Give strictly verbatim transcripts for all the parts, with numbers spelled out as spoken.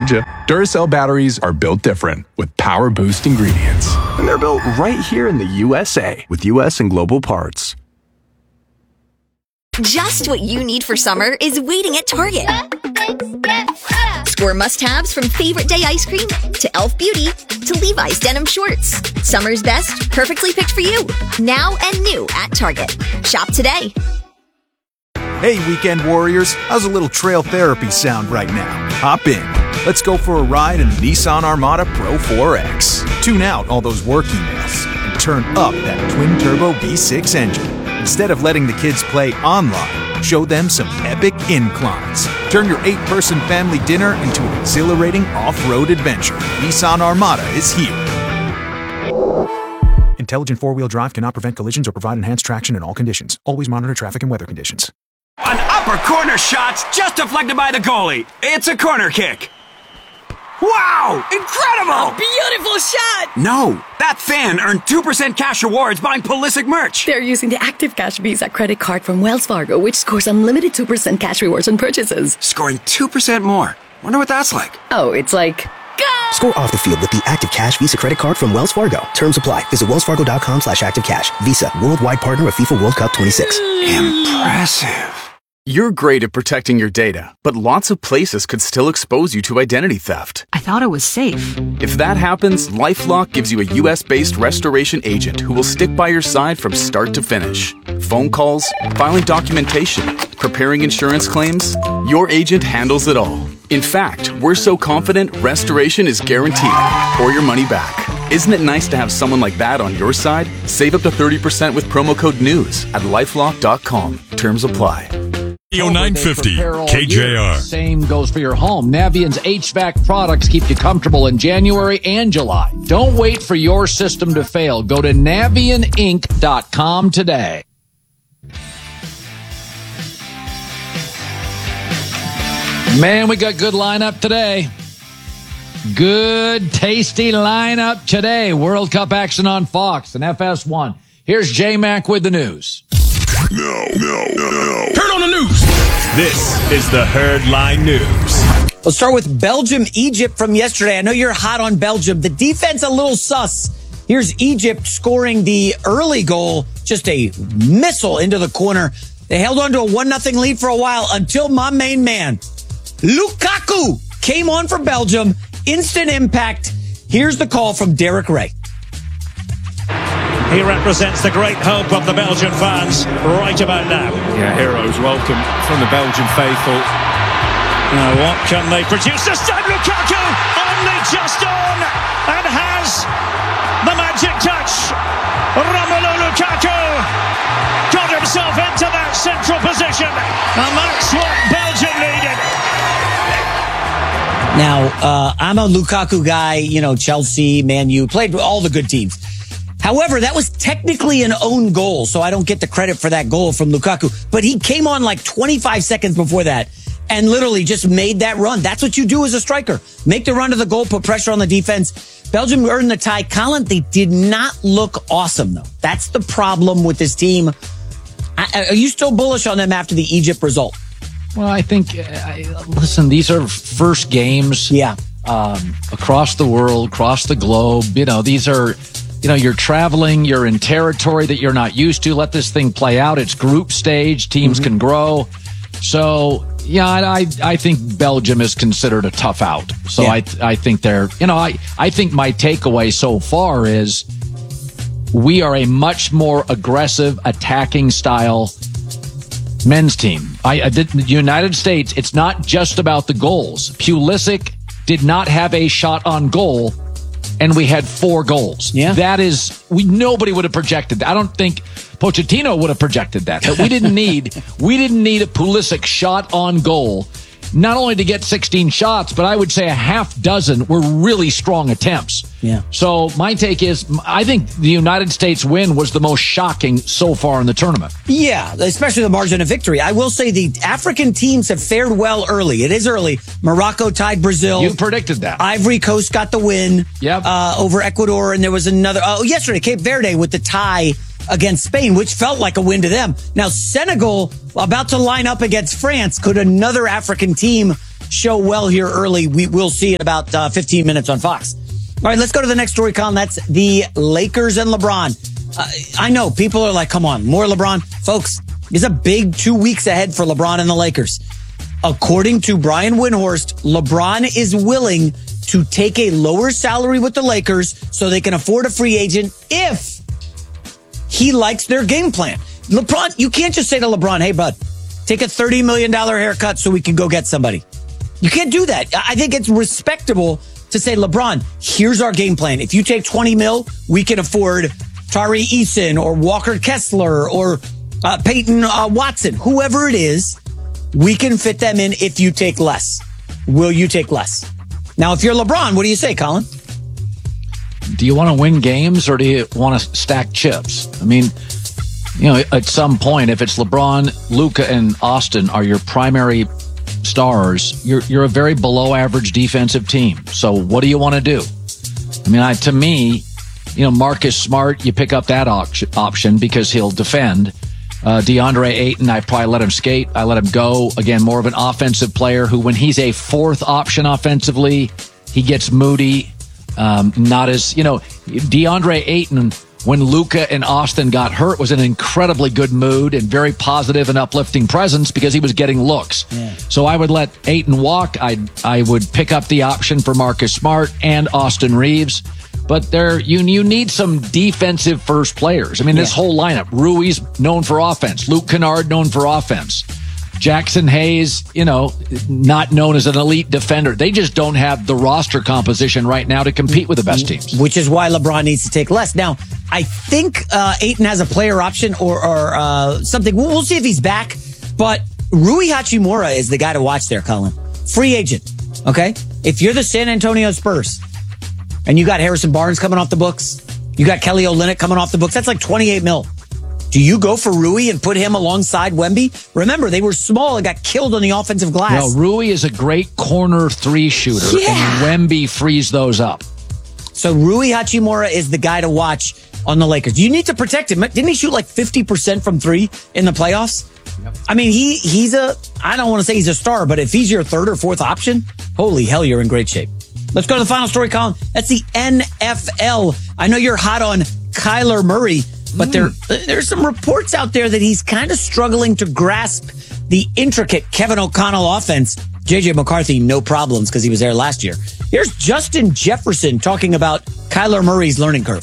told you. Duracell batteries are built different with Power Boost ingredients. And they're built right here in the U S A with U S and global parts. Just what you need for summer is waiting at Target. Score must-haves from Favorite Day ice cream to e l f Beauty to Levi's denim shorts. Summer's best, perfectly picked for you. Now and new at Target. Shop today. Hey, weekend warriors, how's a little trail therapy sound right now? Hop in. Let's go for a ride in the Nissan Armada Pro four X. Tune out all those work emails and turn up that twin-turbo V six engine. Instead of letting the kids play online, show them some epic inclines. Turn your eight-person family dinner into an exhilarating off-road adventure. Nissan Armada is here. Intelligent four-wheel drive cannot prevent collisions or provide enhanced traction in all conditions. Always monitor traffic and weather conditions. An upper corner shot's just deflected by the goalie. It's a corner kick. Wow! Incredible! A beautiful shot! No, that fan earned two percent cash rewards buying Pulisic merch. They're using the Active Cash Visa credit card from Wells Fargo, which scores unlimited two percent cash rewards on purchases. Scoring two percent more. Wonder what that's like. Oh, it's like... Go! Score off the field with the Active Cash Visa credit card from Wells Fargo. Terms apply. Visit wellsfargo.com slash activecash. Visa, worldwide partner of FIFA World Cup twenty-six. Impressive. You're great at protecting your data, but lots of places could still expose you to identity theft. I thought it was safe. If that happens, LifeLock gives you a U S-based restoration agent who will stick by your side from start to finish. Phone calls, filing documentation, preparing insurance claims, your agent handles it all. In fact, we're so confident restoration is guaranteed or your money back. Isn't it nice to have someone like that on your side? Save up to thirty percent with promo code NEWS at lifelock dot com. Terms apply. nine fifty K J R. Same goes for your home. Navient's H V A C products keep you comfortable in January and July. Don't wait for your system to fail. Go to navient inc dot com today. Man, we got good lineup today. Good, tasty lineup today. World Cup action on Fox and F S one. Here's J-Mac with the news. No, no, no, no. Turn on the news. This is the Herdline News. Let's start with Belgium, Egypt from yesterday. I know you're hot on Belgium. The defense a little sus. Here's Egypt scoring the early goal, just a missile into the corner. They held on to a one nothing lead for a while until my main man, Lukaku, came on for Belgium. Instant impact. Here's the call from Derek Ray. He represents the great hope of the Belgian fans right about now. Yeah, heroes welcome from the Belgian faithful. Now, what can they produce? This time Lukaku only just on and has the magic touch. Romelu Lukaku got himself into that central position, and that's what Belgium needed. Now, uh, I'm a Lukaku guy, you know, Chelsea, Man U, played with all the good teams. However, that was technically an own goal, so I don't get the credit for that goal from Lukaku. But he came on like twenty-five seconds before that and literally just made that run. That's what you do as a striker. Make the run to the goal, put pressure on the defense. Belgium earned the tie. Colin, they did not look awesome, though. That's the problem with this team. I, are you still bullish on them after the Egypt result? Well, I think, uh, listen, these are first games. Yeah. Um, across the world, across the globe. You know, these are, you know, you're traveling, you're in territory that you're not used to. Let this thing play out. It's group stage. Teams mm-hmm. can grow. So, yeah, I I think Belgium is considered a tough out. So yeah. I I think they're, you know, I, I think my takeaway so far is we are a much more aggressive attacking style men's team. I, I did the United States. It's not just about the goals. Pulisic did not have a shot on goal, and we had four goals. Yeah, that is we. Nobody would have projected that. I don't think Pochettino would have projected that. But we didn't need we didn't need a Pulisic shot on goal, not only to get sixteen shots, but I would say a half dozen were really strong attempts. Yeah. So my take is, I think the United States win was the most shocking so far in the tournament. Yeah, especially the margin of victory. I will say the African teams have fared well early. It is early. Morocco tied Brazil. You predicted that. Ivory Coast got the win yep. uh, over Ecuador, and there was another, oh, yesterday, Cape Verde with the tie against Spain, which felt like a win to them. Now, Senegal about to line up against France. Could another African team show well here early. We will see in about uh, fifteen minutes on Fox. All right, let's go to the next story, Colin. That's the Lakers and LeBron. Uh, I know people are like, come on, more LeBron. Folks, it's a big two weeks ahead for LeBron and the Lakers. According to Brian Windhorst, LeBron is willing to take a lower salary with the Lakers so they can afford a free agent if he likes their game plan. LeBron, you can't just say to LeBron, hey, bud, take a thirty million dollars haircut so we can go get somebody. You can't do that. I think it's respectable to say, LeBron, here's our game plan. If you take twenty mil, we can afford Tari Eason or Walker Kessler or uh, Peyton uh, Watson, whoever it is, we can fit them in if you take less. Will you take less? Now, if you're LeBron, what do you say, Colin? Do you want to win games or do you want to stack chips? I mean, you know, at some point, if it's LeBron, Luka, and Austin are your primary stars, you're you're a very below average defensive team. So what do you want to do? I mean, I, to me, you know, Marcus Smart, you pick up that op- option because he'll defend. Uh, DeAndre Ayton, I probably let him skate. I let him go. Again, more of an offensive player who, when he's a fourth option offensively, he gets moody. Um, not as, you know, DeAndre Ayton, when Luka and Austin got hurt, was in an incredibly good mood and very positive and uplifting presence because he was getting looks. Yeah. So I would let Ayton walk. I I would pick up the option for Marcus Smart and Austin Reeves. But there, you you need some defensive first players. I mean, this yeah. whole lineup, Rui's known for offense. Luke Kennard known for offense. Jackson Hayes, you know, not known as an elite defender. They just don't have the roster composition right now to compete with the best teams. Which is why LeBron needs to take less. Now, I think uh, Ayton has a player option or, or uh, something. We'll, we'll see if he's back. But Rui Hachimura is the guy to watch there, Colin. Free agent, okay? If you're the San Antonio Spurs and you got Harrison Barnes coming off the books, you got Kelly Olynyk coming off the books, that's like twenty-eight mil. Do you go for Rui and put him alongside Wemby? Remember, they were small and got killed on the offensive glass. No, Rui is a great corner three shooter, yeah. and Wemby frees those up. So Rui Hachimura is the guy to watch on the Lakers. Do you need to protect him? Didn't he shoot like fifty percent from three in the playoffs? Yep. I mean, he he's a, I don't want to say he's a star, but if he's your third or fourth option, holy hell, you're in great shape. Let's go to the final story, Colin. That's the N F L. I know you're hot on Kyler Murray, but there there's some reports out there that he's kind of struggling to grasp the intricate Kevin O'Connell offense. J J McCarthy, no problems because he was there last year. Here's Justin Jefferson talking about Kyler Murray's learning curve.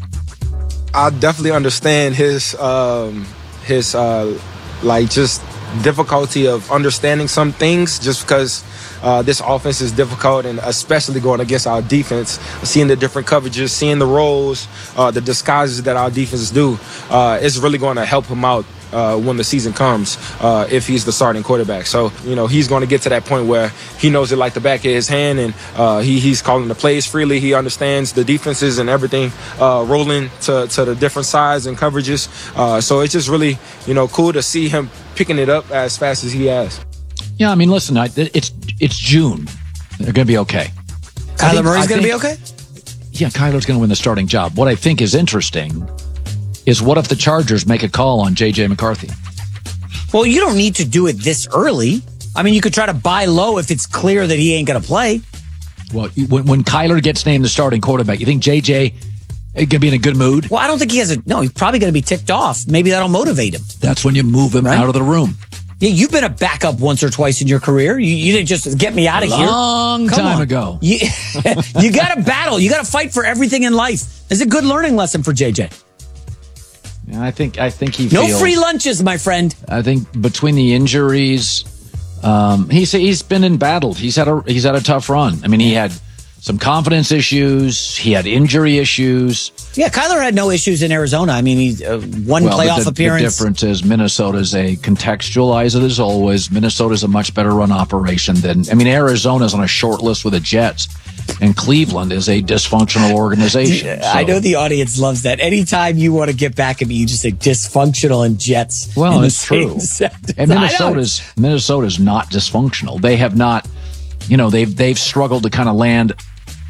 I definitely understand his um, his uh, like just difficulty of understanding some things just because uh, this offense is difficult, and especially going against our defense, seeing the different coverages, seeing the roles, uh, the disguises that our defenses do, uh, it's really going to help him out uh, when the season comes uh, if he's the starting quarterback. So, you know, he's going to get to that point where he knows it like the back of his hand, and uh, he, he's calling the plays freely. He understands the defenses and everything uh, rolling to, to the different sides and coverages. Uh, so it's just really, you know, cool to see him picking it up as fast as he has. Yeah, I mean, listen, I, it's it's June. They're going to be okay. Kyler Murray's going to be okay? Yeah, Kyler's going to win the starting job. What I think is interesting is what if the Chargers make a call on J J McCarthy? Well, you don't need to do it this early. I mean, you could try to buy low if it's clear that he ain't going to play. Well, when, when Kyler gets named the starting quarterback, you think J J is going to be in a good mood? Well, I don't think he has a... No, he's probably going to be ticked off. Maybe that'll motivate him. That's when you move him right? out of the room. Yeah, you've been a backup once or twice in your career. You, you didn't just get me out of a here. Long Come time on. ago. You, you got to battle. You got to fight for everything in life. It's a good learning lesson for J J. Yeah, I think I think he no feels, free lunches, my friend. I think between the injuries, um, he's he's been embattled. He's had a he's had a tough run. I mean, he had some confidence issues. He had injury issues. Yeah, Kyler had no issues in Arizona. I mean, he uh, one well, playoff the, appearance. The difference is Minnesota's a contextualize it as always. Minnesota's a much better run operation than, I mean, Arizona's on a short list with the Jets, and Cleveland is a dysfunctional organization. I so. know the audience loves that. Anytime you want to get back at me, you just say dysfunctional and Jets. Well, it's true. And Minnesota's Minnesota's not dysfunctional. They have not, you know, they've they've struggled to kind of land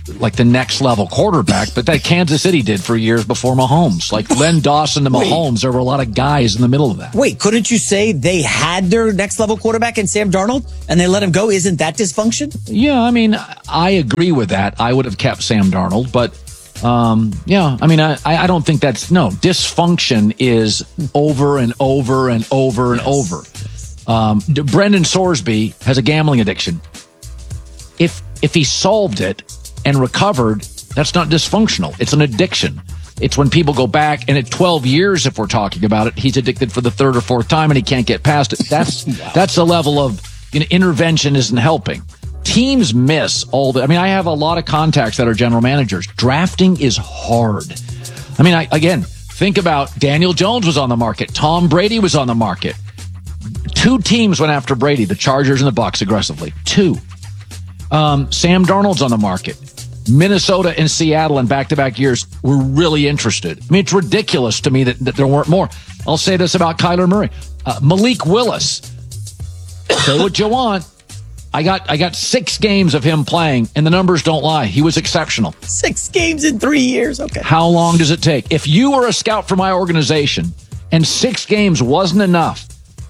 like the next level quarterback, but that Kansas City did for years before Mahomes. Like Len Dawson to Mahomes, Wait. there were a lot of guys in the middle of that. Wait, couldn't you say they had their next level quarterback in Sam Darnold and they let him go? Isn't that dysfunction? Yeah, I mean, I agree with that. I would have kept Sam Darnold, but um, yeah, I mean, I, I don't think that's, no, dysfunction is over and over and over and yes. over. Um, Brendan Sorsby has a gambling addiction. If if he solved it and recovered, that's not dysfunctional. It's an addiction. It's when people go back, and at twelve years, if we're talking about it, he's addicted for the third or fourth time, and he can't get past it. That's wow. that's a level of, you know, intervention isn't helping. Teams miss all the. I mean, I have a lot of contacts that are general managers. Drafting is hard. I mean, I, again, think about Daniel Jones was on the market. Tom Brady was on the market. Two teams went after Brady, the Chargers and the Bucs, aggressively. Two. Um, Sam Darnold's on the market. Minnesota and Seattle in back-to-back years were really interested. I mean, it's ridiculous to me that, that there weren't more. I'll say this about Kyler Murray. Uh, Malik Willis. Say what you want. I got I got six games of him playing, and the numbers don't lie. He was exceptional. Six games in three years. Okay. How long does it take? If you were a scout for my organization and six games wasn't enough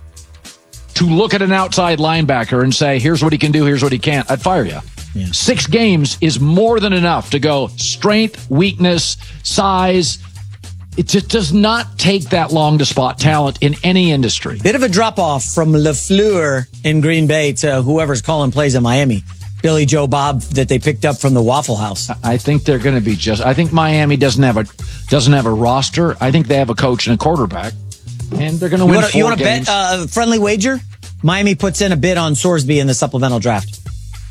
to look at an outside linebacker and say, here's what he can do, here's what he can't, I'd fire you. Yeah. Six games is more than enough to go strength, weakness, size. It just does not take that long to spot talent in any industry. Bit of a drop-off from LaFleur in Green Bay to whoever's calling plays in Miami. Billy Joe Bob that they picked up from the Waffle House. I think they're going to be just... I think Miami doesn't have a doesn't have a roster. I think they have a coach and a quarterback. And they're going to win wanna, four You want to games. bet a uh, friendly wager? Miami puts in a bid on Sorsby in the supplemental draft.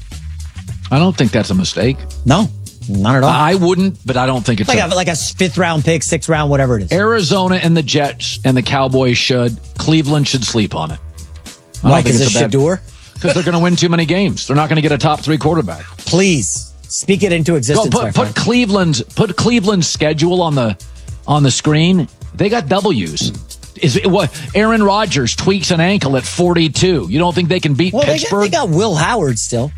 I don't think that's a mistake. No, not at all. I wouldn't, but I don't think it's like a, a, like a fifth round pick, sixth round, whatever it is. Arizona and the Jets and the Cowboys should. Cleveland should sleep on it. Why? Because it's Shador? Because they're going to win too many games. They're not going to get a top three quarterback. Please speak it into existence. Go put, put Cleveland's put Cleveland's schedule on the on the screen. They got W's. Is it what Aaron Rodgers tweaks an ankle at forty-two? You don't think they can beat well, Pittsburgh? They got, they got Will Howard still.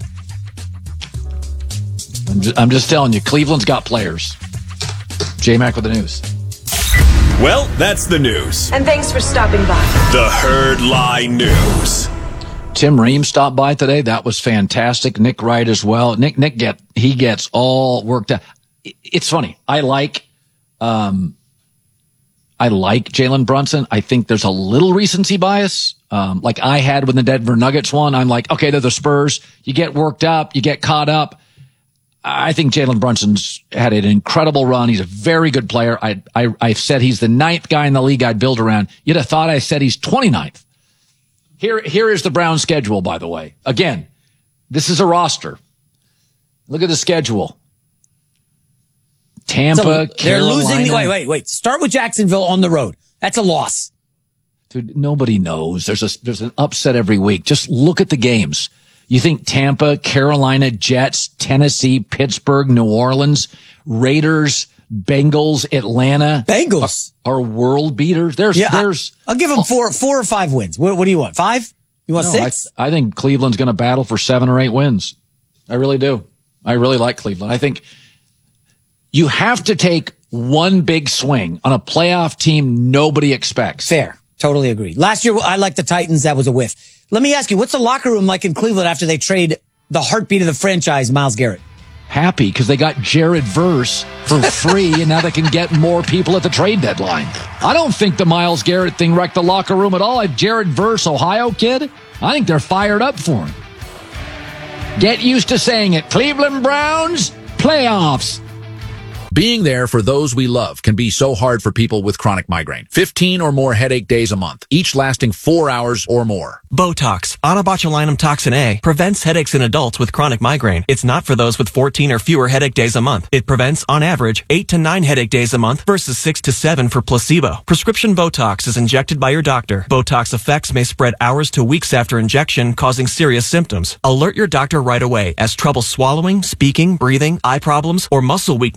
I'm just, I'm just telling you, Cleveland's got players. J-Mac with the news. Well, that's the news. And thanks for stopping by. The Herd Lie News. Tim Ream stopped by today. That was fantastic. Nick Wright as well. Nick Nick get he gets all worked out. It's funny. I like um I like Jalen Brunson. I think there's a little recency bias. Um, like I had when the Denver Nuggets won. I'm like, okay, they're the Spurs. You get worked up. You get caught up. I think Jalen Brunson's had an incredible run. He's a very good player. I, I, I've said he's the ninth guy in the league I'd build around. You'd have thought I said he's twenty-ninth. Here, here is the Browns schedule, by the way. Again, this is a roster. Look at the schedule. Tampa, so they're Carolina. Losing. Wait, wait, wait. Start with Jacksonville on the road. That's a loss. Dude, nobody knows. There's a, there's an upset every week. Just look at the games. You think Tampa, Carolina, Jets, Tennessee, Pittsburgh, New Orleans, Raiders, Bengals, Atlanta. Bengals are, are world beaters. There's, yeah, there's. I'll give them four, four or five wins. What, what do you want? Five? You want no, six? I, I think Cleveland's going to battle for seven or eight wins. I really do. I really like Cleveland. I think you have to take one big swing on a playoff team nobody expects. Fair. Totally agree. Last year, I liked the Titans. That was a whiff. Let me ask you, what's the locker room like in Cleveland after they trade the heartbeat of the franchise, Myles Garrett? Happy because they got Jared Verse for free, and now they can get more people at the trade deadline. I don't think the Myles Garrett thing wrecked the locker room at all. If Jared Verse, Ohio kid, I think they're fired up for him. Get used to saying it. Cleveland Browns, playoffs. Being there for those we love can be so hard for people with chronic migraine. fifteen or more headache days a month, each lasting four hours or more. Botox, onabotulinum toxin A, prevents headaches in adults with chronic migraine. It's not for those with fourteen or fewer headache days a month. It prevents, on average, eight to nine headache days a month versus six to seven for placebo. Prescription Botox is injected by your doctor. Botox effects may spread hours to weeks after injection, causing serious symptoms. Alert your doctor right away, as trouble swallowing, speaking, breathing, eye problems, or muscle weakness can be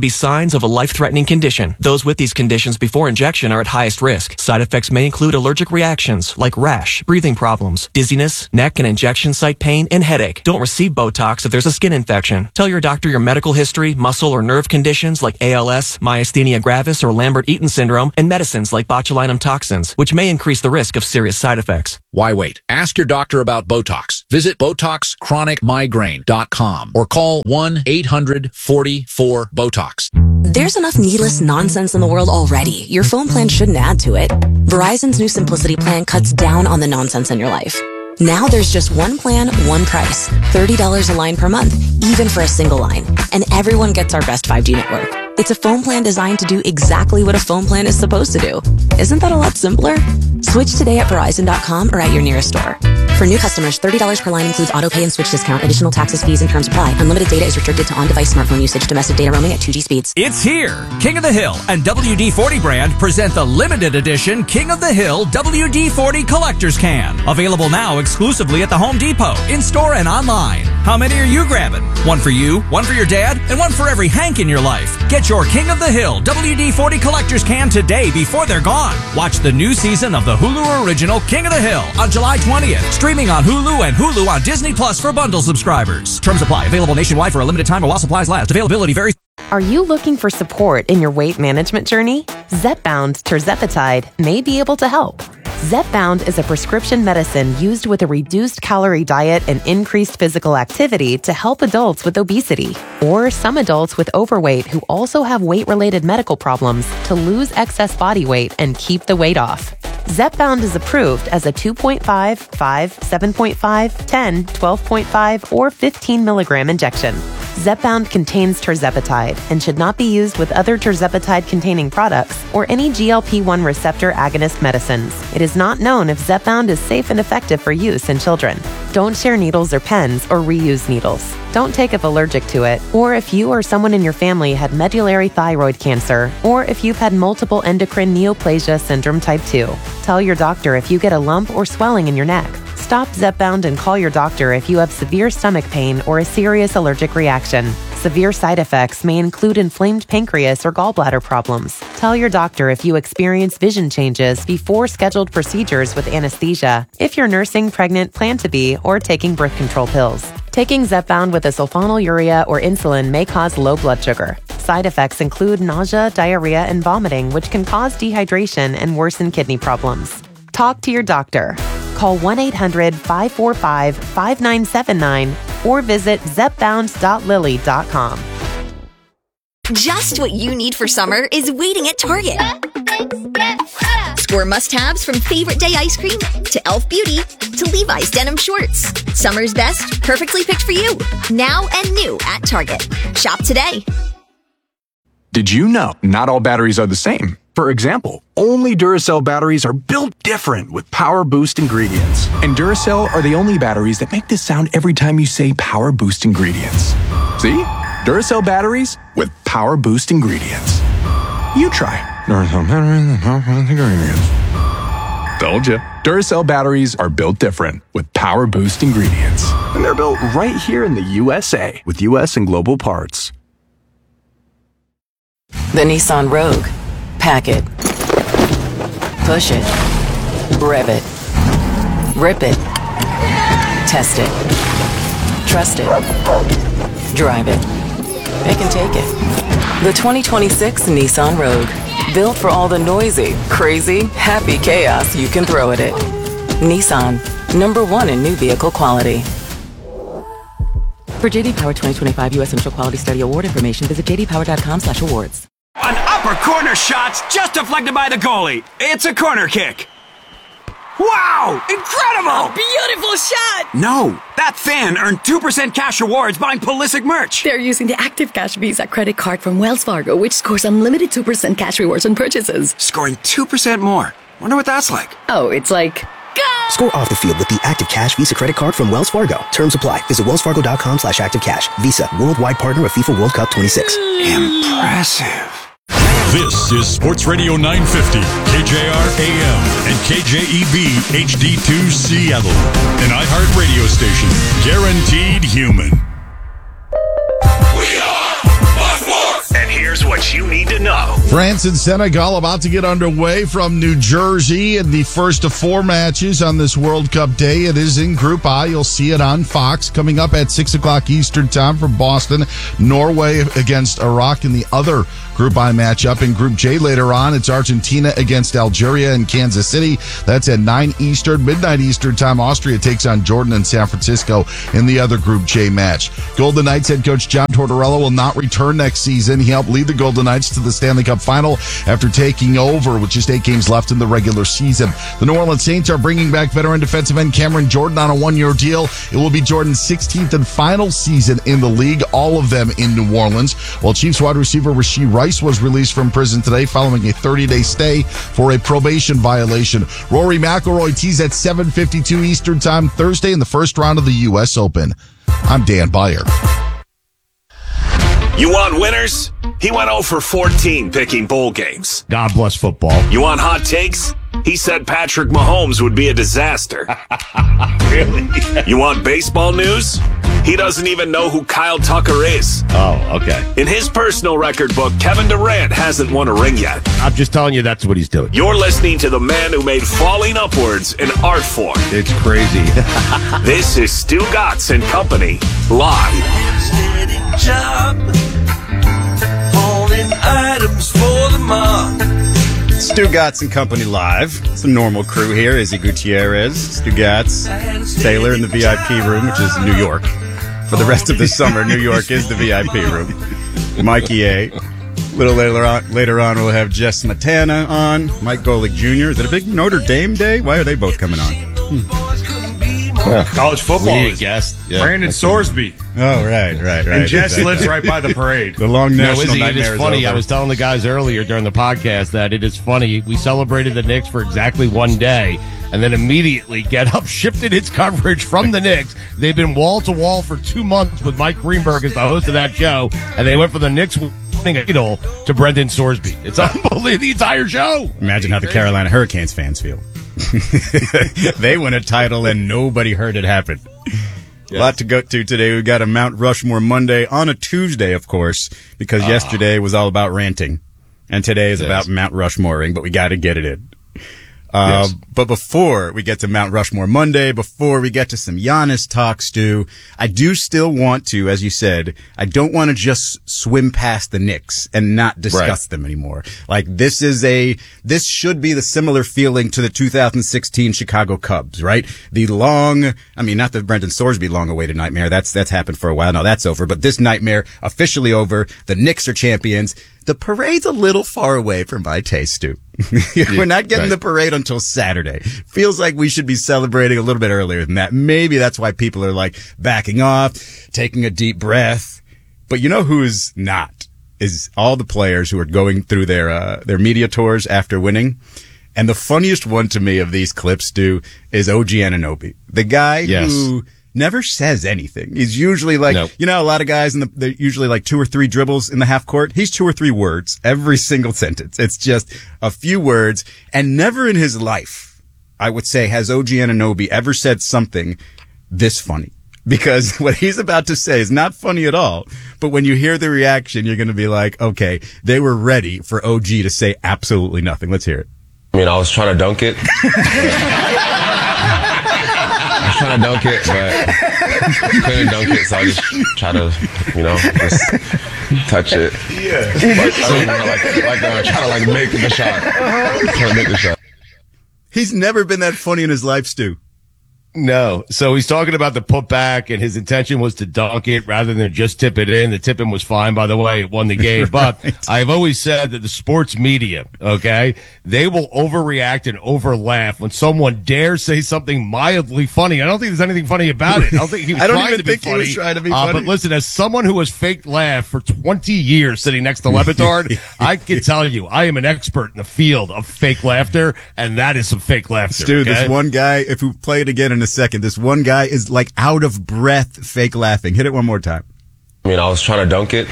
be signs of a life-threatening condition. Those with these conditions before injection are at highest risk. Side effects may include allergic reactions like rash, breathing problems, dizziness, neck and injection site pain, and headache. Don't receive Botox if there's a skin infection. Tell your doctor your medical history, muscle or nerve conditions like A L S, myasthenia gravis, or Lambert-Eaton syndrome, and medicines like botulinum toxins, which may increase the risk of serious side effects. Why wait? Ask your doctor about Botox. Visit Botox Chronic Migraine dot com or call one eight hundred forty-four BOTOX. There's enough needless nonsense in the world already. Your phone plan shouldn't add to it. Verizon's new Simplicity plan cuts down on the nonsense in your life. Now there's just one plan, one price. thirty dollars a line per month, even for a single line. And everyone gets our best five G network. It's a phone plan designed to do exactly what a phone plan is supposed to do. Isn't that a lot simpler? Switch today at Verizon dot com or at your nearest store. For new customers, thirty dollars per line includes auto pay and switch discount. Additional taxes, fees, and terms apply. Unlimited data is restricted to on-device smartphone usage. Domestic data roaming at two G speeds. It's here! King of the Hill and W D forty brand present the limited edition King of the Hill W D forty Collector's Can. Available now exclusively at the Home Depot, in-store and online. How many are you grabbing? One for you, one for your dad, and one for every Hank in your life. Get your King of the Hill W D forty Collector's Can today before they're gone. Watch the new season of the Hulu original King of the Hill on July twentieth. Streaming on Hulu and Hulu on Disney Plus for bundle subscribers. Terms apply. Available nationwide for a limited time while supplies last. Availability varies. Are you looking for support in your weight management journey? Zepbound Tirzepatide may be able to help. Zepbound is a prescription medicine used with a reduced calorie diet and increased physical activity to help adults with obesity, or some adults with overweight who also have weight-related medical problems to lose excess body weight and keep the weight off. Zepbound is approved as a two point five, five, seven point five, ten, twelve point five, or fifteen milligram injection. Zepbound contains tirzepatide and should not be used with other tirzepatide-containing products or any G L P one receptor agonist medicines. It is not known if Zepbound is safe and effective for use in children. Don't share needles or pens or reuse needles. Don't take if allergic to it, or if you or someone in your family had medullary thyroid cancer, or if you've had multiple endocrine neoplasia syndrome type two. Tell your doctor if you get a lump or swelling in your neck. Stop Zepbound and call your doctor if you have severe stomach pain or a serious allergic reaction. Severe side effects may include inflamed pancreas or gallbladder problems. Tell your doctor if you experience vision changes before scheduled procedures with anesthesia, if you're nursing, pregnant, plan to be, or taking birth control pills. Taking Zepbound with a sulfonylurea or insulin may cause low blood sugar. Side effects include nausea, diarrhea, and vomiting, which can cause dehydration and worsen kidney problems. Talk to your doctor. Call one eight hundred, five four five, five nine seven nine or visit zepbound dot lilly dot com. Just what you need for summer is waiting at Target. Score must-haves from Favorite Day ice cream to e l f Beauty to Levi's denim shorts. Summer's best, perfectly picked for you. Now and new at Target. Shop today. Did you know not all batteries are the same? For example, only Duracell batteries are built different with Power Boost ingredients. And Duracell are the only batteries that make this sound every time you say Power Boost ingredients. See? Duracell batteries with Power Boost ingredients. You try. Duracell batteries with Power Boost ingredients. Told you. Duracell batteries are built different with Power Boost ingredients. And they're built right here in the U S A with U S and global parts. The Nissan Rogue. Pack it. Push it. Rev it. Rip it. Test it. Trust it. Drive it. It can take it. The twenty twenty-six Nissan Rogue. Built for all the noisy, crazy, happy chaos you can throw at it. Nissan. Number one in new vehicle quality. For J D Power twenty twenty-five U S Initial Quality Study Award information, visit j d power dot com slash awards. An upper corner shot's just deflected by the goalie. It's a corner kick. Wow! Incredible! A beautiful shot! No, that fan earned two percent cash rewards buying Pulisic merch. They're using the Active Cash Visa credit card from Wells Fargo, which scores unlimited two percent cash rewards on purchases. Scoring two percent more. Wonder what that's like. Oh, it's like... Score off the field with the Active Cash Visa credit card from Wells Fargo. Terms apply. Visit wells fargo dot com slash active cash. Visa, worldwide partner of FIFA World Cup twenty-six. Impressive. This is Sports Radio nine fifty, K J R A M, and K J E B H D two Seattle, an iHeart radio station, guaranteed human. We are Buzzworks! And here's Here's what you need to know. France and Senegal about to get underway from New Jersey in the first of four matches on this World Cup day. It is in Group I. You'll see it on Fox coming up at six o'clock Eastern time from Boston. Norway against Iraq in the other Group I matchup. In Group J later on, it's Argentina against Algeria in Kansas City. That's at nine Eastern, midnight Eastern time. Austria takes on Jordan in San Francisco in the other Group J match. Golden Knights head coach John Tortorella will not return next season. He helped lead the Golden Knights to the Stanley Cup final after taking over with just eight games left in the regular season. The New Orleans Saints are bringing back veteran defensive end Cameron Jordan on a one-year deal. It will be Jordan's sixteenth and final season in the league, all of them in New Orleans. While Chiefs wide receiver Rashee Rice was released from prison today following a thirty-day stay for a probation violation. Rory McIlroy tees at seven fifty-two Eastern time Thursday in the first round of the U S Open. I'm Dan Beyer. You want winners? He went oh for fourteen picking bowl games. God bless football. You want hot takes? He said Patrick Mahomes would be a disaster. Really? You want baseball news? He doesn't even know who Kyle Tucker is. Oh, okay. In his personal record book, Kevin Durant hasn't won a ring yet. I'm just telling you that's what he's doing. You're listening to the man who made falling upwards an art form. It's crazy. This is Stu Gatz and Company, live. Job, holding items for the mob. Stu Gatz and Company live. It's a normal crew here. Izzy Gutierrez, Stu Gatz, Taylor in the V I P room, which is New York. For the rest of the summer, New York is the V I P room. Mikey A. A little later on, later on, we'll have Jess Matana on. Mike Golick Junior Is it a big Notre Dame day? Why are they both coming on? Hmm. Yeah. College football is guest. Yeah. Brandon Sorsby. Oh, right, right, right. And Jess exactly. lives right by the parade. The long national no, Izzy, nightmare it is is funny. over. I was telling the guys earlier during the podcast that it is funny. We celebrated the Knicks for exactly one day, and then immediately Get Up shifted its coverage from the Knicks. They've been wall to wall for two months with Mike Greenberg as the host of that show, and they went from the Knicks winning a title to Brendan Sorsby. It's unbelievable. The entire show. Imagine how the Carolina Hurricanes fans feel. They win a title and nobody heard it happen. Yes. A lot to go to today. We've got a Mount Rushmore Monday on a Tuesday, of course, because uh. yesterday was all about ranting. And today is yes. about Mount Rushmoring, but we got to get it in. Uh, yes. But before we get to Mount Rushmore Monday, before we get to some Giannis talk, Stu, I do still want to, as you said, I don't want to just swim past the Knicks and not discuss right. them anymore. Like, this is a, this should be the similar feeling to the two thousand sixteen Chicago Cubs, right? The long, I mean, not the Brendan Sorsby long-awaited nightmare. That's, that's happened for a while. Now that's over. But this nightmare officially over. The Knicks are champions. The parade's a little far away from my taste, Stu. We're not getting right. the parade until Saturday. Feels like we should be celebrating a little bit earlier than that. Maybe that's why people are like backing off, taking a deep breath. But you know who's not? Is all the players who are going through their uh, their media tours after winning. And the funniest one to me of these clips, Stu, is O G Anunoby. The guy yes. who never says anything. He's usually like, nope. you know, a lot of guys in the, they're usually like two or three dribbles in the half court. He's two or three words every single sentence. It's just a few words. And never in his life, I would say, has O G Anunoby ever said something this funny. Because what he's about to say is not funny at all. But when you hear the reaction, you're going to be like, okay, they were ready for O G to say absolutely nothing. Let's hear it. I mean, I was trying to dunk it. I was trying to dunk it, but couldn't dunk it, so I just try to, you know, just touch it. Yeah. Like, I mean, like, like uh, try to, like, make the shot. Try to make the shot. He's never been that funny in his life, Stu. No. So he's talking about the putback, and his intention was to dunk it rather than just tip it in. The tipping was fine, by the way. It won the game. But right. I've always said that the sports media, okay, they will overreact and overlaugh when someone dares say something mildly funny. I don't think there's anything funny about it. I don't think he was I don't trying even to be think funny. He was trying to be uh, funny. But listen, as someone who has faked laugh for twenty years sitting next to Le Batard, I can tell you, I am an expert in the field of fake laughter, and that is some fake laughter. Stu, okay? this one guy, if we play it again in a second, this one guy is like out of breath fake laughing. Hit it one more time. I mean, I was trying to dunk it.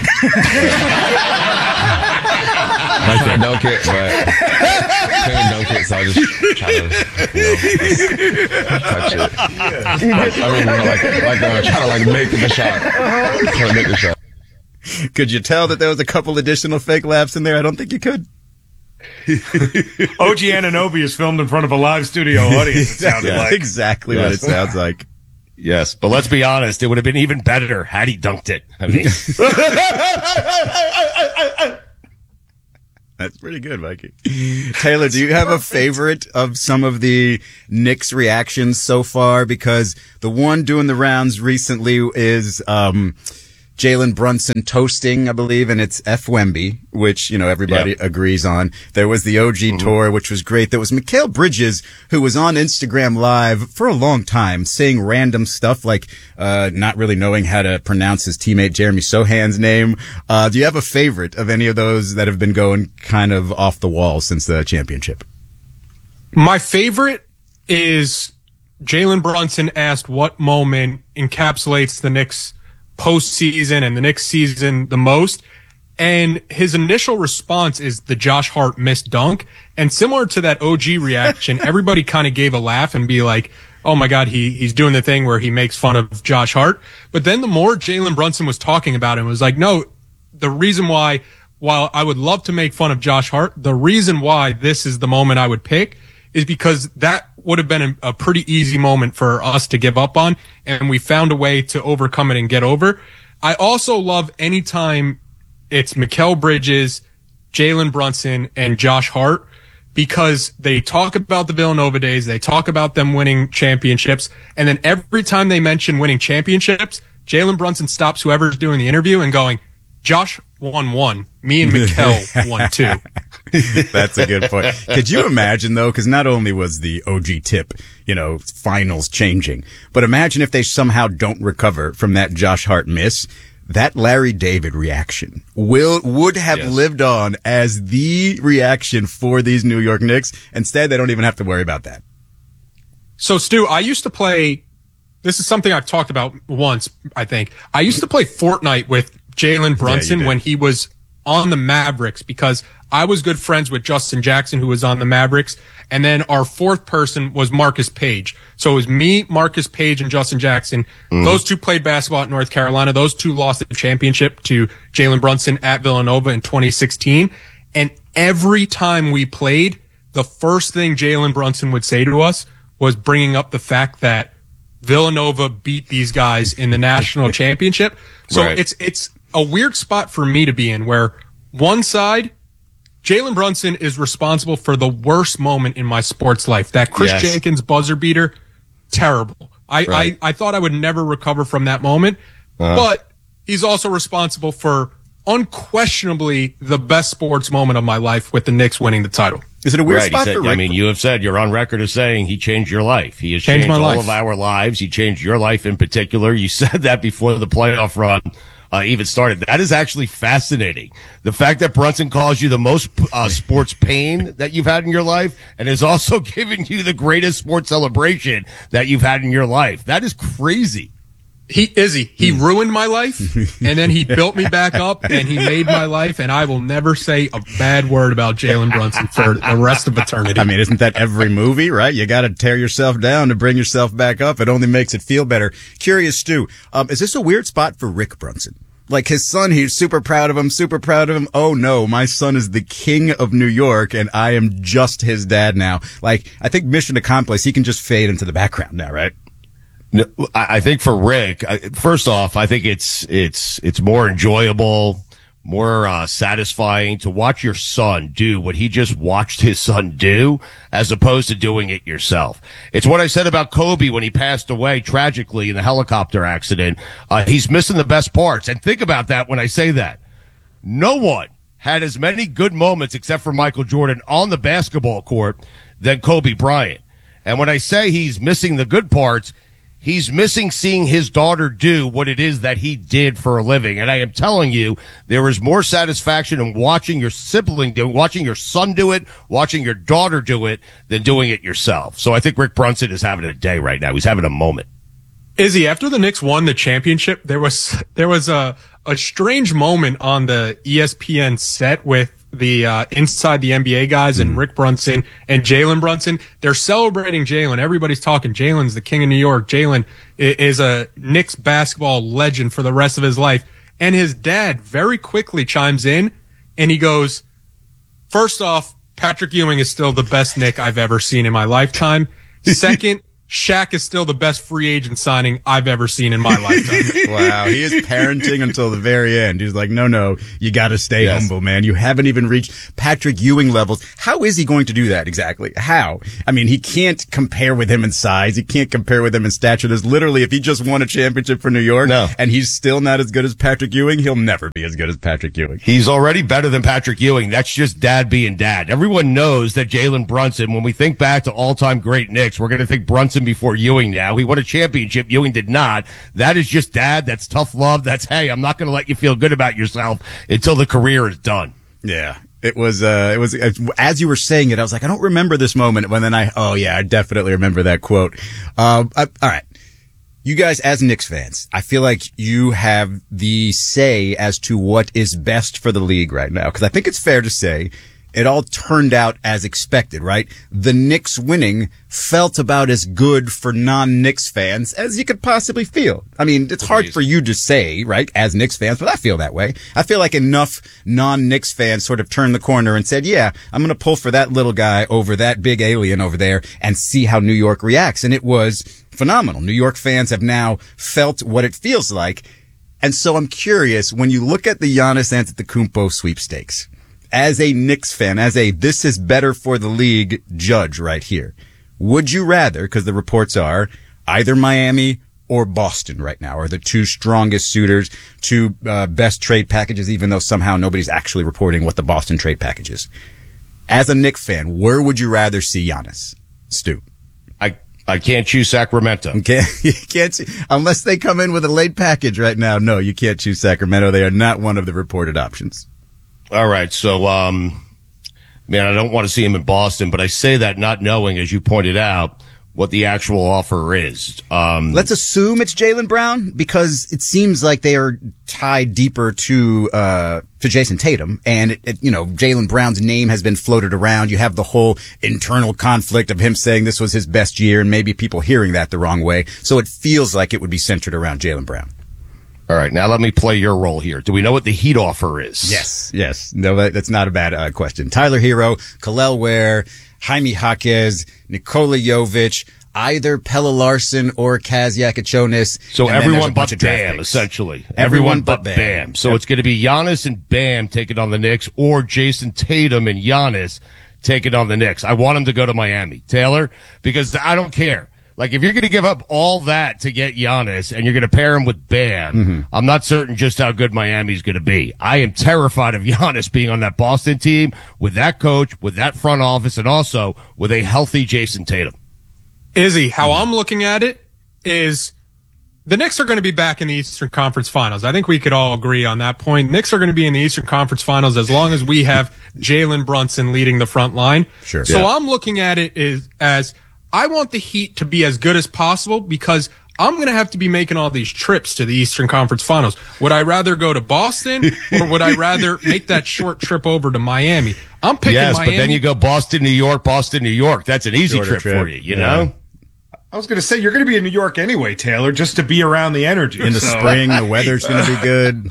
I was trying to dunk it, but couldn't dunk it, so I just try to, you know, just touch it. Yeah. I, I mean, you know, like, like uh, try to like make the shot. Try to make the shot. Could you tell that there was a couple additional fake laughs in there? I don't think you could. O G Anunoby is filmed in front of a live studio audience, it sounded Yeah, like. Exactly Yes. what it sounds like. Yes, but let's be honest, it would have been even better had he dunked it. I mean, That's pretty good, Mikey. Taylor, do you have a favorite of some of the Knicks reactions so far? Because the one doing the rounds recently is um, Jalen Brunson toasting, I believe, and it's F. Wemby, which, you know, everybody Yep. agrees on. There was the O G Mm-hmm. tour, which was great. There was Mikal Bridges, who was on Instagram Live for a long time, saying random stuff like uh not really knowing how to pronounce his teammate Jeremy Sohan's name. Uh do you have a favorite of any of those that have been going kind of off the wall since the championship? My favorite is Jalen Brunson asked what moment encapsulates the Knicks postseason and the Knicks season the most. And his initial response is the Josh Hart missed dunk. And similar to that O G reaction, everybody kind of gave a laugh and be like, oh my God, he, he's doing the thing where he makes fun of Josh Hart. But then the more Jalen Brunson was talking about it, it was like, no, the reason why, while I would love to make fun of Josh Hart, the reason why this is the moment I would pick is because that would have been a, a pretty easy moment for us to give up on, and we found a way to overcome it and get over. I also love anytime it's Mikal Bridges, Jalen Brunson, and Josh Hart, because they talk about the Villanova days, they talk about them winning championships, and then every time they mention winning championships, Jalen Brunson stops whoever's doing the interview and going, Josh won one. Me and Mikal won two. That's a good point. Could you imagine, though, because not only was the O G tip, you know, finals changing, but imagine if they somehow don't recover from that Josh Hart miss. That Larry David reaction will would have Yes. lived on as the reaction for these New York Knicks. Instead, they don't even have to worry about that. So, Stu, I used to play, this is something I've talked about once, I think. I used to play Fortnite with Jalen Brunson did. when he was on the Mavericks, because I was good friends with Justin Jackson, who was on the Mavericks. And then our fourth person was Marcus Page. So it was me, Marcus Page, and Justin Jackson. Mhm. Those two played basketball at North Carolina. Those two lost the championship to Jalen Brunson at Villanova in twenty sixteen. And every time we played, the first thing Jalen Brunson would say to us was bringing up the fact that Villanova beat these guys in the national championship. So Right. it's it's a weird spot for me to be in, where one side, Jalen Brunson is responsible for the worst moment in my sports life. That Chris Yes. Jenkins buzzer beater, terrible. I, Right. I, I thought I would never recover from that moment, Uh-huh. but he's also responsible for unquestionably the best sports moment of my life with the Knicks winning the title. Is it a weird Right, he spot said- for Rick? I mean, you have said, you're on record as saying he changed your life. He has Changed changed, my all life. of our lives. He changed your life in particular. You said that before the playoff run uh, even started. That is actually fascinating. The fact that Brunson calls you the most uh, sports pain that you've had in your life and has also given you the greatest sports celebration that you've had in your life. That is crazy. He Izzy, he ruined my life, and then he built me back up, and he made my life, and I will never say a bad word about Jalen Brunson for the rest of eternity. I mean, isn't that every movie, right? You got to tear yourself down to bring yourself back up. It only makes it feel better. Curious, Stu, um, is this a weird spot for Rick Brunson? Like his son, he's super proud of him, super proud of him. Oh no, my son is the king of New York and I am just his dad now. Like, I think mission accomplished. He can just fade into the background now, right? No, I I think for Rick, I- first off, I think it's it's it's more enjoyable, more uh, satisfying to watch your son do what he just watched his son do, as opposed to doing it yourself. It's what I said about Kobe when he passed away tragically in the helicopter accident. Uh, he's missing the best parts, and think about that when I say that. No one had as many good moments, except for Michael Jordan, on the basketball court than Kobe Bryant. And when I say he's missing the good parts, he's missing seeing his daughter do what it is that he did for a living. And I am telling you, there is more satisfaction in watching your sibling do it, watching your son do it, watching your daughter do it, than doing it yourself. So I think Rick Brunson is having a day right now. He's having a moment. Izzy, after the Knicks won the championship, there was there was a a strange moment on the E S P N set with the uh, Inside the N B A guys and Rick Brunson and Jalen Brunson. They're celebrating Jalen. Everybody's talking. Jalen's the king of New York. Jalen is a Knicks basketball legend for the rest of his life. And his dad very quickly chimes in and he goes, first off, Patrick Ewing is still the best Knick I've ever seen in my lifetime. Second, Shaq is still the best free agent signing I've ever seen in my lifetime. Wow, he is parenting until the very end. He's like, no, no, you got to stay yes. humble, man. You haven't even reached Patrick Ewing levels. How is he going to do that exactly? How? I mean, he can't compare with him in size. He can't compare with him in stature. There's literally, if he just won a championship for New York no. and he's still not as good as Patrick Ewing, he'll never be as good as Patrick Ewing. He's already better than Patrick Ewing. That's just dad being dad. Everyone knows that Jalen Brunson, when we think back to all-time great Knicks, we're going to think Brunson before Ewing. Now he won a championship. Ewing did not. That is just dad. That's tough love. That's, hey, I'm not going to let you feel good about yourself until the career is done. Yeah. It was, uh, it was, as you were saying it, I was like, I don't remember this moment. But then I, oh yeah, I definitely remember that quote. Um, I, all right. You guys, as Knicks fans, I feel like you have the say as to what is best for the league right now. Cause I think it's fair to say it all turned out as expected, right? The Knicks winning felt about as good for non-Knicks fans as you could possibly feel. I mean, it's hard for you to say, right, as Knicks fans, but I feel that way. I feel like enough non-Knicks fans sort of turned the corner and said, yeah, I'm going to pull for that little guy over that big alien over there and see how New York reacts. And it was phenomenal. New York fans have now felt what it feels like. And so I'm curious, when you look at the Giannis Antetokounmpo sweepstakes, as a Knicks fan, as a this is better for the league judge right here, would you rather, because the reports are either Miami or Boston right now are the two strongest suitors, two uh, best trade packages, even though somehow nobody's actually reporting what the Boston trade package is. As a Knicks fan, where would you rather see Giannis? Stu. I I can't choose Sacramento. Okay, you can't see, unless they come in with a late package right now. No, you can't choose Sacramento. They are not one of the reported options. All right, so, um, man, I don't want to see him in Boston, but I say that not knowing, as you pointed out, what the actual offer is. Um, Let's assume it's Jaylen Brown, because it seems like they are tied deeper to uh to Jason Tatum, and it, it, you know, Jaylen Brown's name has been floated around. You have the whole internal conflict of him saying this was his best year, and maybe people hearing that the wrong way. So it feels like it would be centered around Jaylen Brown. All right, now let me play your role here. Do we know what the Heat offer is? Yes, yes. No, that, that's not a bad uh, question. Tyler Hero, Kel'el Ware, Jaime Jaquez, Nikola Jovic, either Pelle Larsson or Kaz Yakachonis. So everyone but Bam, essentially. Everyone, everyone but Bam. Bam. So yep. It's going to be Giannis and Bam taking on the Knicks, or Jason Tatum and Giannis taking on the Knicks. I want them to go to Miami. Taylor, because I don't care. Like, if you're going to give up all that to get Giannis and you're going to pair him with Bam, mm-hmm. I'm not certain just how good Miami's going to be. I am terrified of Giannis being on that Boston team with that coach, with that front office, and also with a healthy Jason Tatum. Izzy, how mm-hmm. I'm looking at it is the Knicks are going to be back in the Eastern Conference Finals. I think we could all agree on that point. Knicks are going to be in the Eastern Conference Finals as long as we have Jalen Brunson leading the front line. Sure. So yeah. I'm looking at it is as I want the Heat to be as good as possible, because I'm going to have to be making all these trips to the Eastern Conference Finals. Would I rather go to Boston, or would I rather make that short trip over to Miami? I'm picking yes, Miami. Yes, but then you go Boston, New York, Boston, New York. That's an easy trip, trip for you, you yeah. know? I was going to say, you're going to be in New York anyway, Taylor, just to be around the energy. In the so. spring, the weather's going to be good.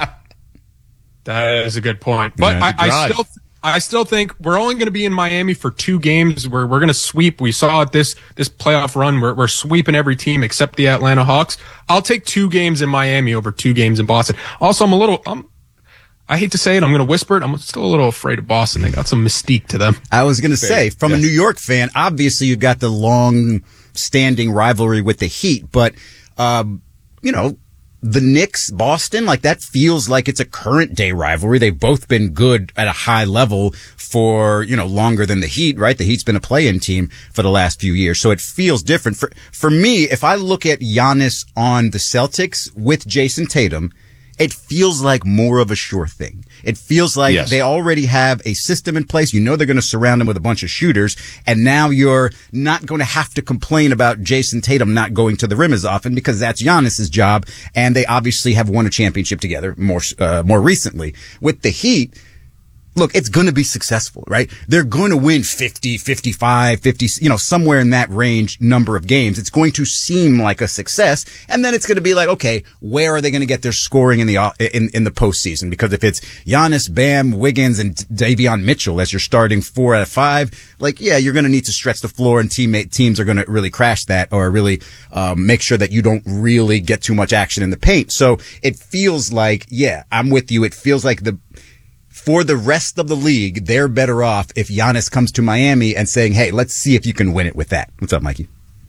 That is a good point. But yeah, I, I still... I still think we're only going to be in Miami for two games where we're going to sweep. We saw it this, this playoff run. We're, we're sweeping every team except the Atlanta Hawks. I'll take two games in Miami over two games in Boston. Also, I'm a little, I'm, I hate to say it, I'm going to whisper it. I'm still a little afraid of Boston. They got some mystique to them. I was going to say, from yes. a New York fan, obviously you've got the long standing rivalry with the Heat, but, um, you know, the Knicks, Boston, like that feels like it's a current day rivalry. They've both been good at a high level for, you know, longer than the Heat, right? The Heat's been a play-in team for the last few years. So it feels different. For, for me, if I look at Giannis on the Celtics with Jason Tatum, it feels like more of a sure thing. It feels like yes. they already have a system in place. You know they're going to surround him with a bunch of shooters, and now you're not going to have to complain about Jason Tatum not going to the rim as often, because that's Giannis's job, and they obviously have won a championship together more uh, more recently. With the Heat, look, it's going to be successful, right? They're going to win fifty, fifty-five, fifty, you know, somewhere in that range number of games. It's going to seem like a success. And then it's going to be like, okay, where are they going to get their scoring in the, in, in the postseason? Because if it's Giannis, Bam, Wiggins, and Davion Mitchell as your starting four out of five, like, yeah, you're going to need to stretch the floor, and teammate teams are going to really crash that, or really, um, make sure that you don't really get too much action in the paint. So it feels like, yeah, I'm with you. It feels like the, for the rest of the league, they're better off if Giannis comes to Miami and saying, hey, let's see if you can win it with that. What's up, Mikey?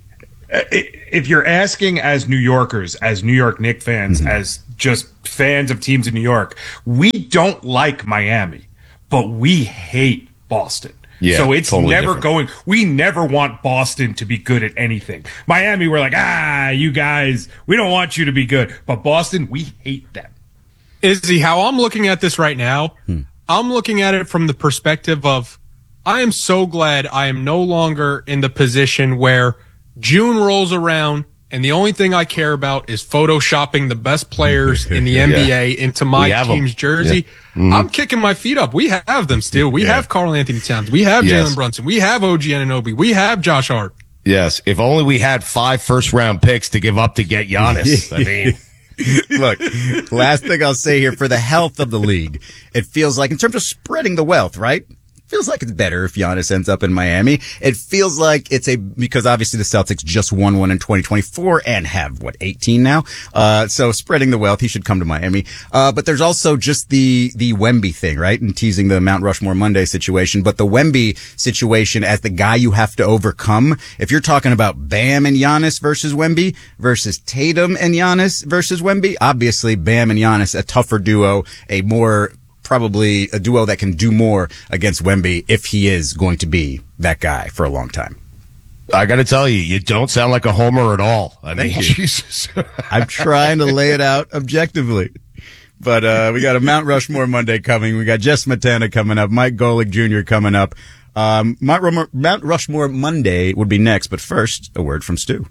If you're asking as New Yorkers, as New York Knicks fans, mm-hmm. as just fans of teams in New York, we don't like Miami, but we hate Boston. Yeah, so it's totally never different. going, we never want Boston to be good at anything. Miami, we're like, ah, you guys, we don't want you to be good. But Boston, we hate them. Izzy, how I'm looking at this right now, hmm. I'm looking at it from the perspective of, I am so glad I am no longer in the position where June rolls around and the only thing I care about is photoshopping the best players in the yeah. N B A into my team's them. jersey. Yeah. Mm-hmm. I'm kicking my feet up. We have them still. We yeah. have Karl Anthony Towns. We have yes. Jalen Brunson. We have O G Anunoby. We have Josh Hart. Yes. If only we had five first round picks to give up to get Giannis. I mean. Look, last thing I'll say here, for the health of the league, it feels like, in terms of spreading the wealth, right? Feels like it's better if Giannis ends up in Miami. It feels like it's a, because obviously the Celtics just won one in twenty twenty-four and have, what, eighteen now? Uh, so spreading the wealth, he should come to Miami. Uh, but there's also just the, the Wemby thing, right? And teasing the Mount Rushmore Monday situation. But the Wemby situation as the guy you have to overcome, if you're talking about Bam and Giannis versus Wemby versus Tatum and Giannis versus Wemby, obviously Bam and Giannis, a tougher duo, a more, probably a duo that can do more against Wemby if he is going to be that guy for a long time. I got to tell you, you don't sound like a homer at all. I mean, Jesus. I'm trying to lay it out objectively. But uh we got a Mount Rushmore Monday coming. We got Jess Matana coming up, Mike Golick Junior coming up. Um, Mount Rushmore Monday would be next, but first, a word from Stu.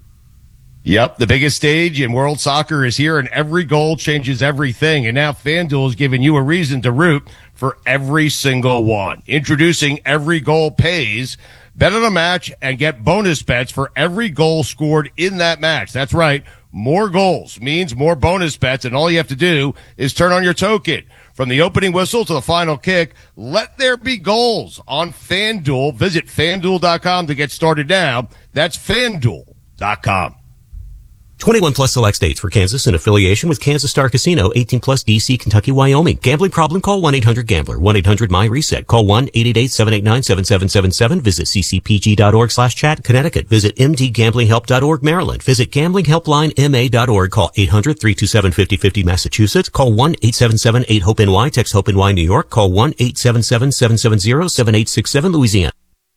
Yep, the biggest stage in world soccer is here, and every goal changes everything. And now FanDuel is giving you a reason to root for every single one. Introducing Every Goal Pays. Bet on a match and get bonus bets for every goal scored in that match. That's right. More goals means more bonus bets, and all you have to do is turn on your token. From the opening whistle to the final kick, let there be goals on FanDuel. Visit FanDuel dot com to get started now. That's FanDuel dot com. twenty-one plus select states. For Kansas in affiliation with Kansas Star Casino. eighteen plus D C, Kentucky, Wyoming. Gambling problem? Call one eight hundred gambler. one eight hundred my reset. Call one eight eight eight seven eight nine seven seven seven seven. Visit c c p g dot org slash chat. Connecticut. Visit m d gambling help dot org. Maryland. Visit gambling helpline m a dot org. Call eight hundred three two seven five oh five oh. Massachusetts. Call one eight seven seven eight hope N Y. Text HOPE N Y. New York. Call one eight seven seven seven seven zero seven eight six seven. Louisiana.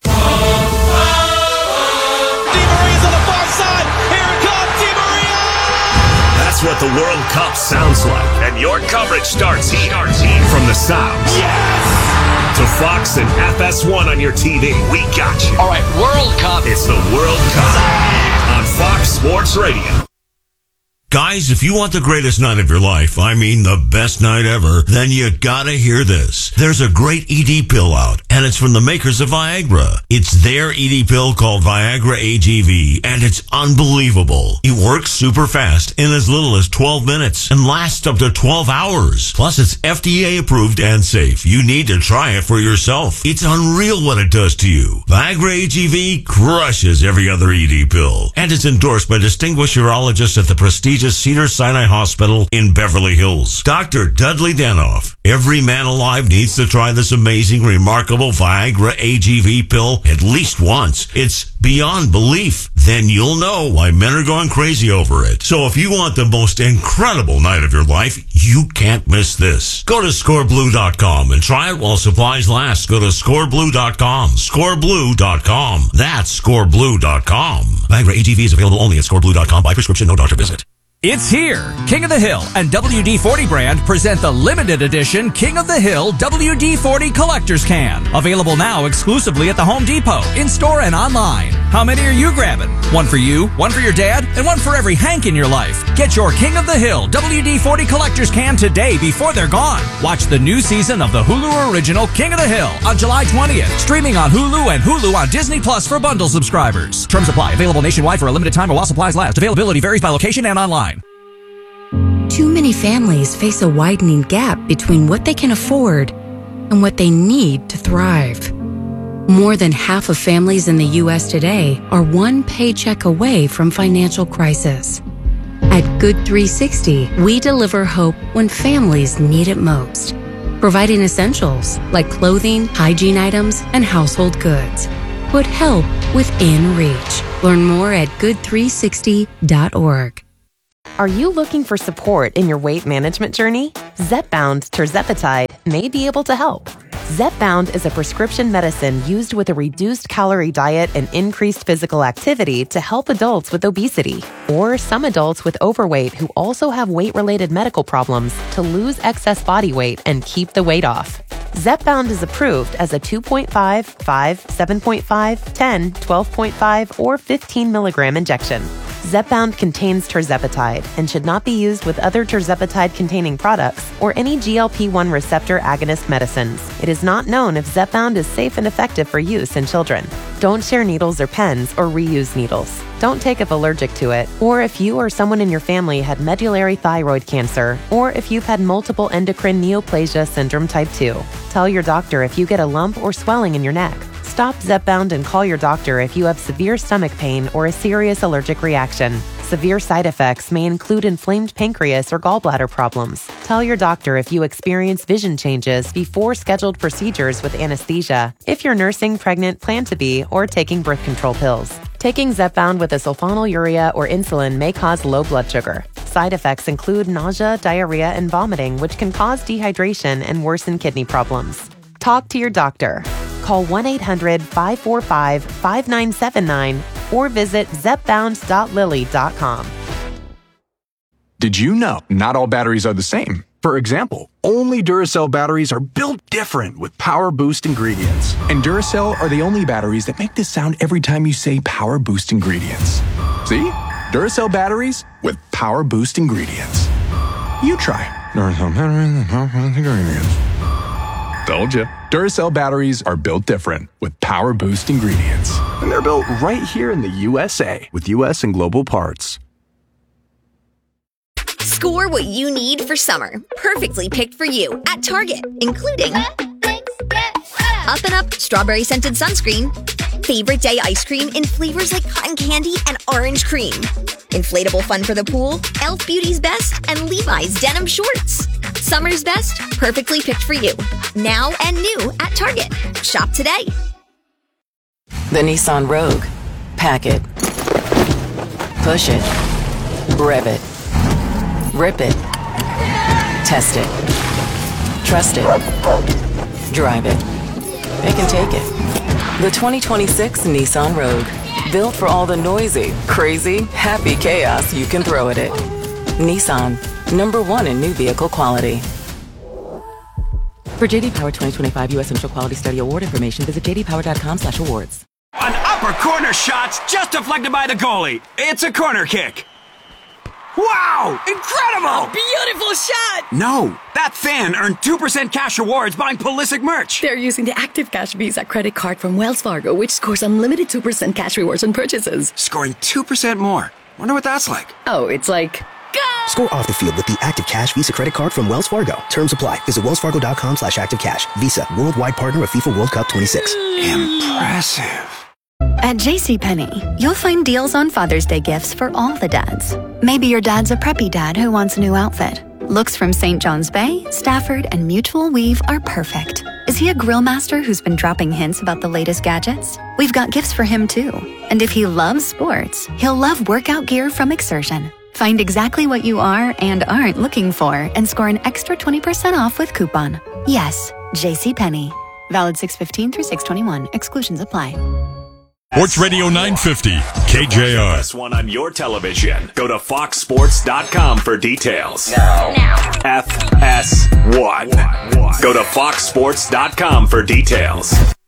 That's what the World Cup sounds like. And your coverage starts here. Starts here. From the sounds. Yes! To Fox and F S one on your T V. We got you. All right, World Cup. It's the World Cup on Fox Sports Radio. Guys, if you want the greatest night of your life, I mean the best night ever, then you gotta hear this. There's a great E D pill out, and it's from the makers of Viagra. It's their E D pill called Viagra A G V, and it's unbelievable. It works super fast in as little as twelve minutes and lasts up to twelve hours. Plus, it's F D A approved and safe. You need to try it for yourself. It's unreal what it does to you. Viagra A G V crushes every other E D pill, and it's endorsed by distinguished urologists at the prestigious Cedars-Sinai Hospital in Beverly Hills. Doctor Dudley Danoff. Every man alive needs to try this amazing, remarkable Viagra A G V pill at least once. It's beyond belief. Then you'll know why men are going crazy over it. So if you want the most incredible night of your life, you can't miss this. Go to score blue dot com and try it while supplies last. Go to score blue dot com. score blue dot com. That's score blue dot com. Viagra A G V is available only at score blue dot com by prescription, no doctor visit. It's here. King of the Hill and W D forty brand present the limited edition King of the Hill W D forty Collector's Can. Available now exclusively at the Home Depot, in-store and online. How many are you grabbing? One for you, one for your dad, and one for every Hank in your life. Get your King of the Hill W D forty Collector's Can today before they're gone. Watch the new season of the Hulu original King of the Hill on July twentieth. Streaming on Hulu and Hulu on Disney Plus for bundle subscribers. Terms apply. Available nationwide for a limited time or while supplies last. Availability varies by location and online. Too many families face a widening gap between what they can afford and what they need to thrive. More than half of families in the U S today are one paycheck away from financial crisis. At Good three sixty, we deliver hope when families need it most, providing essentials like clothing, hygiene items, and household goods. Put help within reach. Learn more at good three sixty dot org. Are you looking for support in your weight management journey? Zepbound tirzepatide may be able to help. Zepbound is a prescription medicine used with a reduced calorie diet and increased physical activity to help adults with obesity or some adults with overweight who also have weight-related medical problems to lose excess body weight and keep the weight off. Zepbound is approved as a two point five, five, seven point five, ten, twelve point five, or fifteen milligram injection. Zepbound contains tirzepatide and should not be used with other tirzepatide-containing products or any G L P one receptor agonist medicines. It is not known if Zepbound is safe and effective for use in children. Don't share needles or pens or reuse needles. Don't take if allergic to it, or if you or someone in your family had medullary thyroid cancer, or if you've had multiple endocrine neoplasia syndrome type two. Tell your doctor if you get a lump or swelling in your neck. Stop Zepbound and call your doctor if you have severe stomach pain or a serious allergic reaction. Severe side effects may include inflamed pancreas or gallbladder problems. Tell your doctor if you experience vision changes before scheduled procedures with anesthesia, if you're nursing, pregnant, plan to be, or taking birth control pills. Taking Zepbound with a sulfonylurea or insulin may cause low blood sugar. Side effects include nausea, diarrhea, and vomiting, which can cause dehydration and worsen kidney problems. Talk to your doctor. Call one eight hundred, five four five, five nine seven nine or visit zepbound dot lilly dot com. Did you know not all batteries are the same? For example, only Duracell batteries are built different with Power Boost ingredients. And Duracell are the only batteries that make this sound every time you say Power Boost ingredients. See? Duracell batteries with Power Boost ingredients. You try Duracell batteries with Power Boost ingredients. Told you. Duracell batteries are built different with Power Boost ingredients. And they're built right here in the U S A with U S and global parts. Score what you need for summer. Perfectly picked for you at Target, including Up and Up Strawberry Scented Sunscreen, Favorite Day Ice Cream in flavors like cotton candy and orange cream, Inflatable Fun for the Pool, e l f Beauty's Best, and Levi's Denim Shorts. Summer's best, perfectly picked for you. Now and new at Target. Shop today. The Nissan Rogue. Pack it. Push it. Rev it. Rip it. Test it. Trust it. Drive it. It can take it. The twenty twenty-six Nissan Rogue. Built for all the noisy, crazy, happy chaos you can throw at it. Nissan. Number one in new vehicle quality. For J D Power twenty twenty-five U S Central Quality Study Award information, visit j d power dot com slash awards. An upper corner shot's just deflected by the goalie. It's a corner kick. Wow! Incredible! Beautiful shot! No, that fan earned two percent cash rewards buying Pulisic merch. They're using the Active Cash Visa credit card from Wells Fargo, which scores unlimited two percent cash rewards on purchases. Scoring two percent more. Wonder what that's like. Oh, it's like... Score off the field with the Active Cash Visa credit card from Wells Fargo. Terms apply. Visit wells fargo dot com slash active cash. Visa, worldwide partner of FIFA World Cup twenty-six. Impressive. At JCPenney, you'll find deals on Father's Day gifts for all the dads. Maybe your dad's a preppy dad who wants a new outfit. Looks from Saint John's Bay, Stafford, and Mutual Weave are perfect. Is he a grill master who's been dropping hints about the latest gadgets? We've got gifts for him too. And if he loves sports, he'll love workout gear from Exertion. Find exactly what you are and aren't looking for and score an extra twenty percent off with coupon. Yes, JCPenney. Valid six fifteen through six twenty-one. Exclusions apply. Sports Radio nine fifty, K J R. F S one on your television. Go to fox sports dot com for details. Now. now. F S one. Go to fox sports dot com for details.